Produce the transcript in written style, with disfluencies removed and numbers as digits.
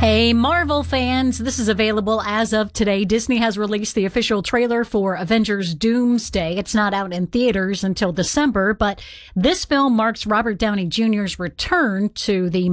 Hey, Marvel fans, this is available as of today. Disney has released the official trailer for Avengers Doomsday. It's not out in theaters until December, but this film marks Robert Downey Jr.'s return to the